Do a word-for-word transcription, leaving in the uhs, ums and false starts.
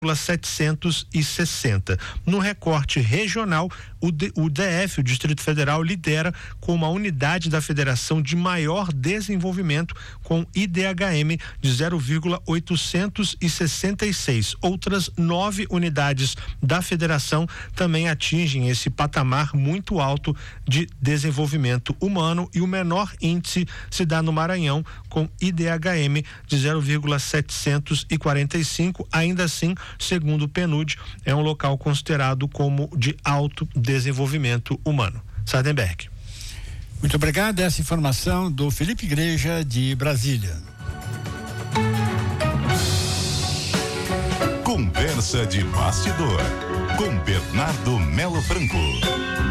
setecentos e sessenta. No recorte regional, o, D, o D F, o Distrito Federal, lidera com uma unidade da federação de maior desenvolvimento, com I D H M de zero vírgula oitocentos e sessenta e seis. Outras nove unidades da federação também atingem esse patamar muito alto de desenvolvimento humano, e o menor índice se dá no Maranhão, com I D H M de zero vírgula setecentos e quarenta e cinco. Ainda assim, segundo o PNUD, é um local considerado como de alto desenvolvimento humano. Sardenberg. Muito obrigado. Essa informação do Felipe Igreja, de Brasília. Conversa de bastidor com Bernardo Melo Franco.